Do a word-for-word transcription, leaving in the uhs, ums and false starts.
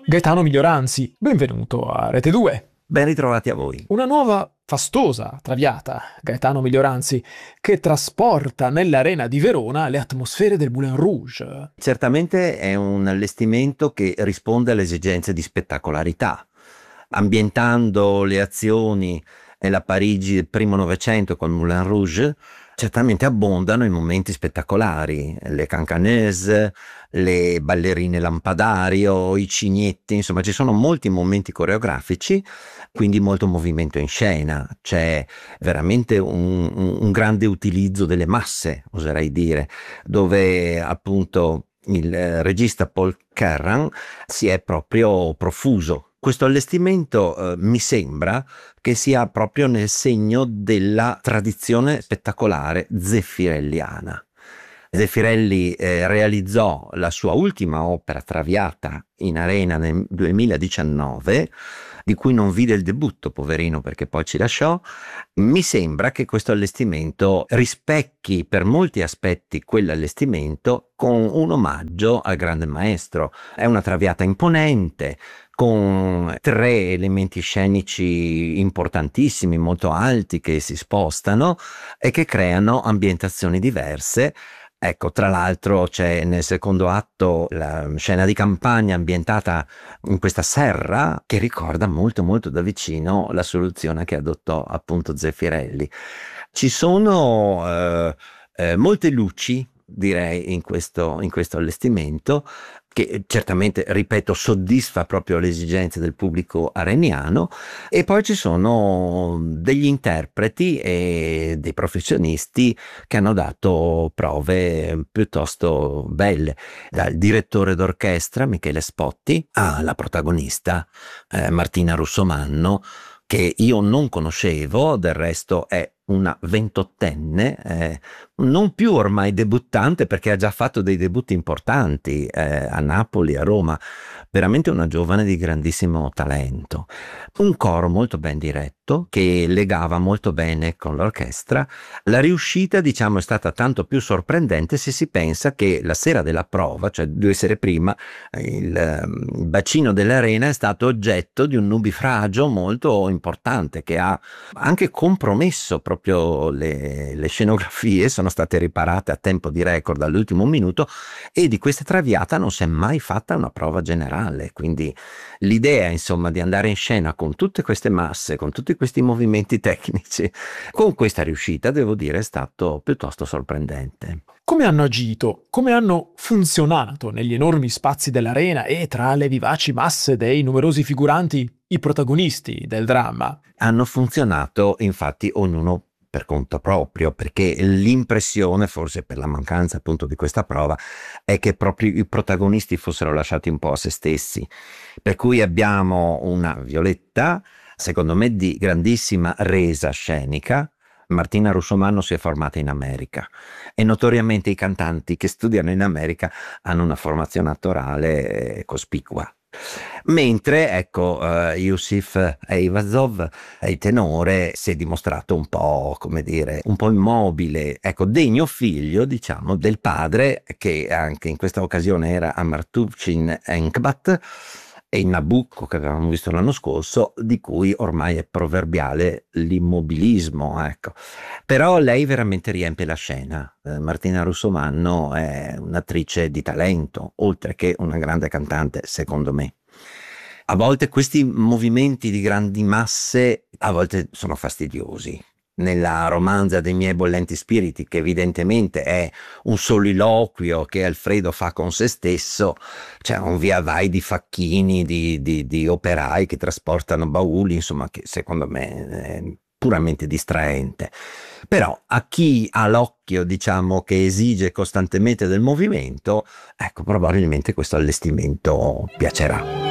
Gaetano Miglioranzi, benvenuto a Rete due. Ben ritrovati a voi. Una nuova fastosa traviata, Gaetano Miglioranzi, che trasporta nell'arena di Verona le atmosfere del Moulin Rouge. Certamente è un allestimento che risponde alle esigenze di spettacolarità, ambientando le azioni nella Parigi del primo Novecento col Moulin Rouge. Certamente abbondano i momenti spettacolari, le cancanese, le ballerine lampadario, i cignetti, insomma ci sono molti momenti coreografici, quindi molto movimento in scena, c'è veramente un, un, un grande utilizzo delle masse, oserei dire, dove appunto il regista Paul Kerrang si è proprio profuso. Questo allestimento eh, mi sembra che sia proprio nel segno della tradizione spettacolare zeffirelliana. Zeffirelli eh, realizzò la sua ultima opera Traviata in arena nel duemiladiciannove, di cui non vide il debutto, poverino, perché poi ci lasciò. Mi sembra che questo allestimento rispecchi per molti aspetti quell'allestimento con un omaggio al grande maestro. È una Traviata imponente, con tre elementi scenici importantissimi, molto alti, che si spostano e che creano ambientazioni diverse. Ecco, tra l'altro c'è nel secondo atto la scena di campagna ambientata in questa serra che ricorda molto molto da vicino la soluzione che adottò appunto Zeffirelli. Ci sono eh, eh, molte luci, direi, in questo, in questo allestimento, che certamente, ripeto, soddisfa proprio le esigenze del pubblico areniano, e poi ci sono degli interpreti e dei professionisti che hanno dato prove piuttosto belle, dal direttore d'orchestra Michele Spotti alla protagonista eh, Martina Russomanno, che io non conoscevo, del resto è una ventottenne, eh, non più ormai debuttante perché ha già fatto dei debutti importanti eh, a Napoli, a Roma, veramente una giovane di grandissimo talento. Un coro molto ben diretto che legava molto bene con l'orchestra. La riuscita, diciamo, è stata tanto più sorprendente se si pensa che la sera della prova, cioè due sere prima, il, il bacino dell'arena è stato oggetto di un nubifragio molto importante che ha anche compromesso proprio le, le scenografie. Sono state riparate a tempo di record all'ultimo minuto, e di questa Traviata non si è mai fatta una prova generale, quindi l'idea, insomma, di andare in scena con tutte queste masse, con tutti questi movimenti tecnici, con questa riuscita, devo dire, è stato piuttosto sorprendente. Come hanno agito? Come hanno funzionato negli enormi spazi dell'arena e tra le vivaci masse dei numerosi figuranti i protagonisti del dramma? Hanno funzionato, infatti, ognuno per conto proprio, perché l'impressione, forse per la mancanza appunto di questa prova, è che proprio i protagonisti fossero lasciati un po' a se stessi. Per cui abbiamo una Violetta, secondo me, di grandissima resa scenica. Martina Russomanno si è formata in America e notoriamente i cantanti che studiano in America hanno una formazione attorale cospicua. Mentre, ecco, uh, Yusif Eyvazov, il tenore, si è dimostrato un po', come dire, un po' immobile, ecco, degno figlio, diciamo, del padre, che anche in questa occasione era Amartuvchin Enkbat, e il Nabucco che avevamo visto l'anno scorso, di cui ormai è proverbiale l'immobilismo, ecco. Però lei veramente riempie la scena. Eh, Martina Russomanno è un'attrice di talento, oltre che una grande cantante, secondo me. A volte questi movimenti di grandi masse, a volte sono fastidiosi. Nella romanza dei miei bollenti spiriti, che evidentemente è un soliloquio che Alfredo fa con se stesso, c'è un via vai di facchini, di, di, di operai che trasportano bauli, insomma, che secondo me è puramente distraente. Però a chi ha l'occhio, diciamo, che esige costantemente del movimento, ecco, probabilmente questo allestimento piacerà.